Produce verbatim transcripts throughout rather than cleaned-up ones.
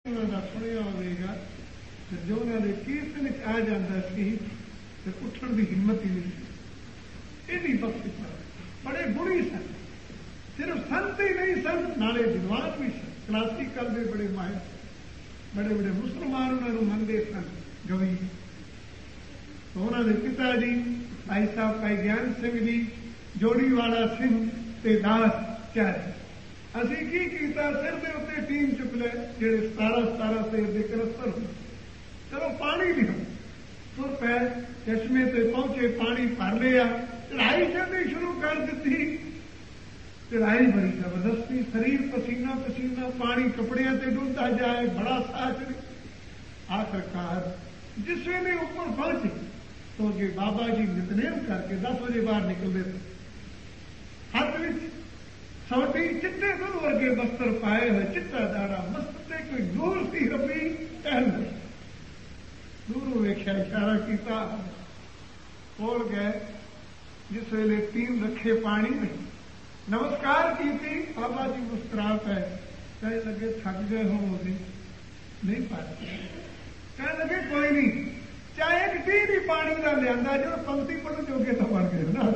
ਦਾ ਸੁਣਿਆ ਹੋਵੇਗਾ ਤੇ ਜੋ ਉਹਨਾਂ ਦੇ ਕੀਰਤਨ ਵਿੱਚ ਆ ਜਾਂਦਾ ਸੀ ਤੇ ਉੱਠਣ ਦੀ ਹਿੰਮਤ ਹੀ ਨਹੀਂ ਸੀ। ਇਹਦੀ ਬਖਸ਼ਿਸ਼ ਬੜੇ ਗੁਣੀ ਸਨ, ਸਿਰਫ ਸੰਤ ਹੀ ਨਹੀਂ ਸਨ, ਨਾਲੇ ਵਿਦਵਾਨ ਵੀ ਸਨ। ਕਲਾਸੀਕਲ ਦੇ ਬੜੇ ਮਾਹਿਰ, ਬੜੇ ਬੜੇ ਮੁਸਲਮਾਨ ਉਹਨਾਂ ਨੂੰ ਮੰਨਦੇ ਸਨ ਗਵੀ। ਉਹਨਾਂ ਦੇ ਪਿਤਾ ਜੀ ਭਾਈ ਸਾਹਿਬ ਭਾਈ ਗਿਆਨ ਸਿੰਘ ਜੀ, ਜੋੜੀ ਵਾਲਾ ਸਿੰਘ ਤੇ ਦਾਸ ਚਾਰੇ। ਅਸੀਂ ਕੀ ਕੀਤਾ, ਸਿਰ ਦੇ ਉੱਤੇ ਟੀਮ ਚੁੱਕ ਲੈ ਜਿਹੜੇ ਸਤਾਰਾਂ ਸਤਾਰਾਂ ਸੇਰ ਦੇ ਕਰਸਤਰ ਹੁੰਦੇ, ਚਲੋ ਪਾਣੀ ਲਿਓ, ਤੁਰ ਪੈ ਚਸ਼ਮੇ ਤੇ ਪਹੁੰਚੇ, ਪਾਣੀ ਭਰ ਲਿਆ, ਚੜਾਈ ਚੜ੍ਹਨੀ ਸ਼ੁਰੂ ਕਰ ਦਿੱਤੀ। ਚੜਾਈ ਬੜੀ ਜ਼ਬਰਦਸਤੀ, ਸਰੀਰ ਪਸੀਨਾ ਪਸੀਨਾ, ਪਾਣੀ ਕੱਪੜਿਆਂ ਤੇ ਡੁੱਲਦਾ ਜਾਏ, ਬੜਾ ਸਾਹ ਚੜੇ। ਆਖਰਕਾਰ ਜਿਸ ਵੇਲੇ ਉੱਪਰ ਪਹੁੰਚੇ तो कि बाबा जी नितनेम करके दस बजे बाहर निकलते थे, हथ में सोटी चिट्टे दुध वर्गे बस्तर पाए हुए, चिट्टा दाड़ा मस्ते कोई दूर सी रबी टहल गई। दूरों वेख्या, इशारा किया, कोल गए। जिस वेले तीन रखे पानी में नमस्कार की थी, बाबा जी मुस्कुरा पे कहने लगे थक गए हो मोदी, नहीं पाते। कहने लगे कोई नहीं, चाहे एक टी भी पानी का लिया जो पंक्ति पढ़ जोगे तो बन गए ना।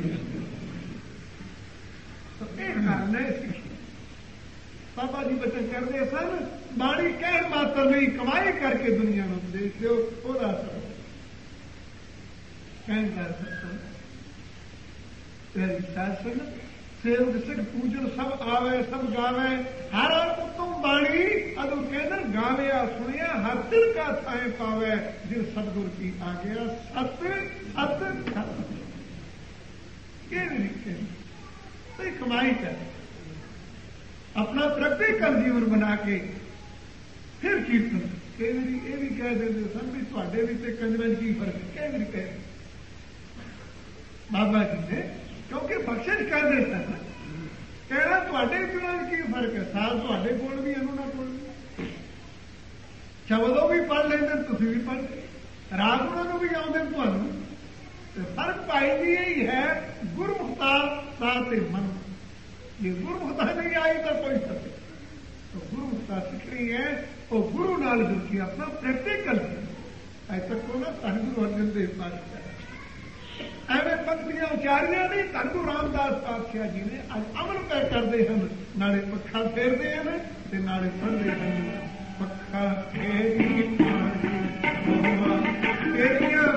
तो एक कारण है, बाबा जी बचन करते सन, बाणी कह मात्र नहीं, कमाई करके दुनिया में देख लो थोड़ा सा कह कर सकते। शासन सेवक सिख पूजन सब आवे सब गावे, हर उत्तम बाणी अदु कहकर गावया सुनिया, हर दिल का थाए पावे, जिस सतगुर की आ गया सत सत सत। तो कमाई कर अपना प्रैक्टिकल जीवन बना के फिर कीर्तन। कई बार ये भी कह देते सन भी थोड़े भी तो कंजर की फर्क, कई बार कह बाबा जी ने, क्योंकि बख्शिश कर देता था, कहना थोड़े दिलों की फर्क है, साल थोड़े कोल भी उन्होंने कोल भी शब्दों भी पढ़ लेंगे, तुम भी पढ़ राग उन्होंने भी आते तो फर्क भाई जी यही है, गुरमुखता साथ मन। ये गुरमुखता नहीं आई तो कोई सके, तो गुरमुखता सीखनी है वो गुरु नाल जुड़ के अपना प्रैक्टिकल अज तक को ना धन गुरु अर्जन देव पातशाह एवं पंक्तियां उचारिया नहीं, धन गुरु रामदास पातशाह जी ने अज अमल तय करते हैं, नाले पखा फेरते हैं ते नाले पढ़ते हैं। पखा फेरी तेरिया